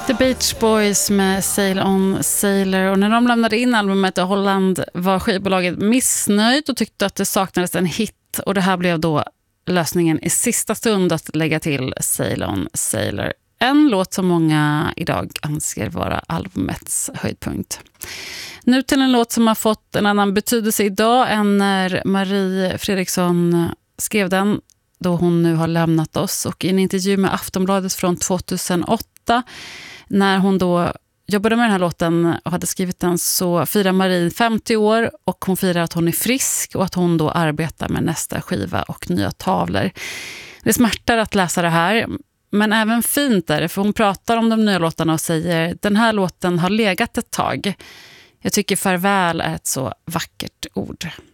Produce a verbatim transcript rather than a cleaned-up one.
The Beach Boys med Sail On Sailor, och när de lämnade in albumet i Holland var skivbolaget missnöjd och tyckte att det saknades en hit, och det här blev då lösningen i sista stund att lägga till Sail On Sailor. En låt som många idag anser vara albumets höjdpunkt. Nu till en låt som har fått en annan betydelse idag än när Marie Fredriksson skrev den, då hon nu har lämnat oss. Och i en intervju med Aftonbladet från tjugohundraåtta, när hon då jobbade med den här låten och hade skrivit den, så firar Marie femtio år och hon firar att hon är frisk och att hon då arbetar med nästa skiva och nya tavlor. Det smärtar att läsa det här, men även fint är det, för hon pratar om de nya låtarna och säger: den här låten har legat ett tag. Jag tycker farväl är ett så vackert ord.